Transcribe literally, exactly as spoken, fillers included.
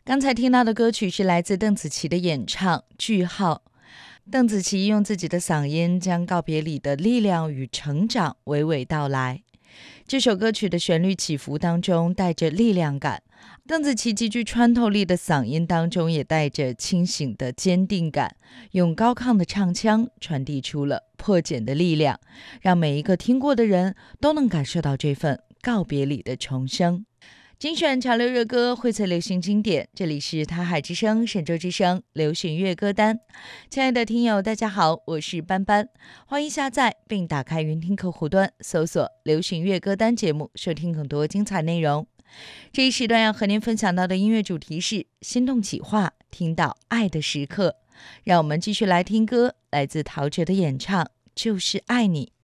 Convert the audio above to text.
刚才听到的歌曲是来自邓紫棋的演唱《句号》。邓紫棋用自己的嗓音将告别里的力量与成长娓娓道来。这首歌曲的旋律起伏当中带着力量感，邓紫棋极具穿透力的嗓音当中也带着清醒的坚定感，用高亢的唱腔传递出了破茧的力量，让每一个听过的人都能感受到这份告别里的重生。精选潮流热歌，荟萃流行经典，这里是台海之声、沈州之声流行乐歌单。亲爱的听友大家好，我是班班，欢迎下载并打开云听客户端，搜索流行乐歌单节目，收听更多精彩内容。这一时段要和您分享到的音乐主题是心动企划，听到爱的时刻。让我们继续来听歌，来自陶喆的演唱《就是爱你》。